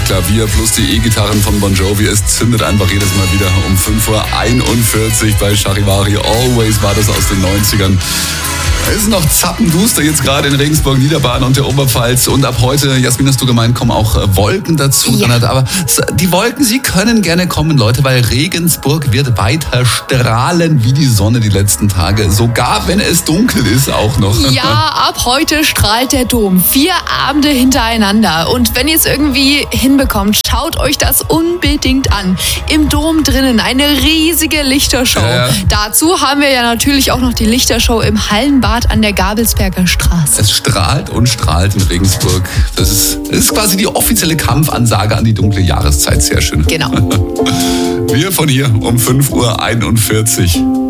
Klavier plus die E-Gitarren von Bon Jovi. Es zündet einfach jedes Mal wieder um 5:41 Uhr bei Charivari. Always war das aus den 90ern. Es ist noch zappenduster jetzt gerade in Regensburg, Niederbayern und der Oberpfalz. Und ab heute, Jasmin, hast du gemeint, kommen auch Wolken dazu. Ja. Aber die Wolken, sie können gerne kommen, Leute, weil Regensburg wird weiter strahlen wie die Sonne die letzten Tage. Sogar wenn es dunkel ist auch noch. Ja, ab heute strahlt der Dom. 4 Abende hintereinander. Und wenn ihr es irgendwie hinbekommt, schaut euch das unbedingt an. Im Dom drinnen eine riesige Lichtershow. Ja. Dazu haben wir ja natürlich auch noch die Lichtershow im Hallenbad an der Gabelsberger Straße. Es strahlt und strahlt in Regensburg. Das ist quasi die offizielle Kampfansage an die dunkle Jahreszeit. Sehr schön. Genau. Wir von hier um 5:41 Uhr.